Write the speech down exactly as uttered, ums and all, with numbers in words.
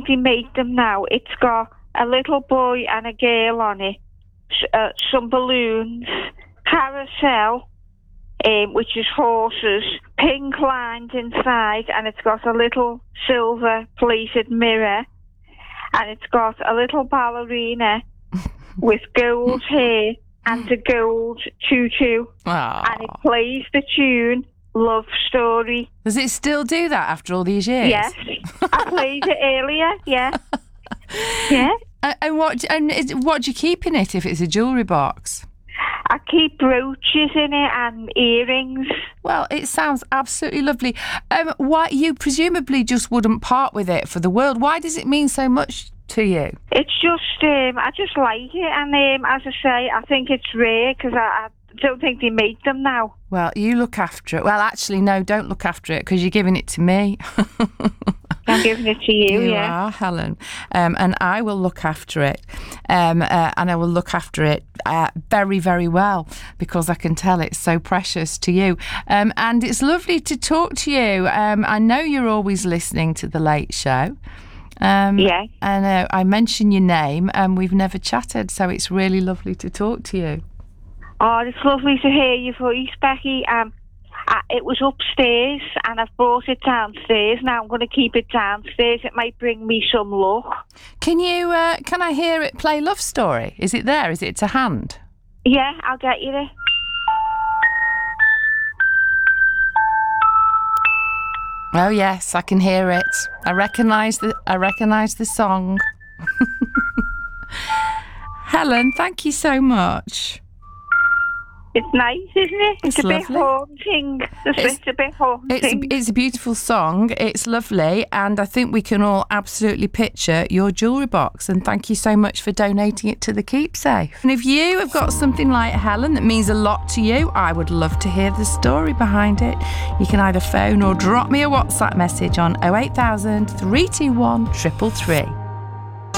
think they make them now. It's got a little boy and a girl on it, uh, some balloons, carousel, um, which is horses, pink lines inside, and it's got a little silver plated mirror, and it's got a little ballerina with gold hair and a gold tutu. Aww. And it plays the tune Love Story. Does it still do that after all these years? Yes. I played it earlier, yeah. Yeah. Uh, and what and is, what do you keep in it if it's a jewellery box? I keep brooches in it and earrings. Well, it sounds absolutely lovely. Um, why you presumably just wouldn't part with it for the world? Why does it mean so much to you? It's just, um, I just like it, and um, as I say, I think it's rare because I, I don't think they make them now. Well, you look after it. Well, actually, no, don't look after it because you're giving it to me. I'm giving it to you, you yeah. are, Helen. Um, and I will look after it. Um, uh, and I will look after it uh, very, very well because I can tell it's so precious to you. Um, and it's lovely to talk to you. Um, I know you're always listening to The Late Show. Um, yeah. And uh, I mention your name and we've never chatted, so it's really lovely to talk to you. Oh, it's lovely to hear your voice, Becky. Um, I, it was upstairs and I've brought it downstairs. Now I'm going to keep it downstairs. It might bring me some luck. Can you? Uh, can I hear it play Love Story? Is it there? Is it to hand? Yeah, I'll get you there. Oh yes, I can hear it. I recognise the. I recognise the song. Helen, thank you so much. It's nice, isn't it? It's, It's a lovely. bit haunting. It's, It's- it's a bit haunting. It's a, it's a beautiful song. It's lovely, and I think we can all absolutely picture your jewellery box. And thank you so much for donating it to the Keepsafe. And if you have got something like Helen that means a lot to you, I would love to hear the story behind it. You can either phone or drop me a WhatsApp message on oh eight thousand, three two one, three three three.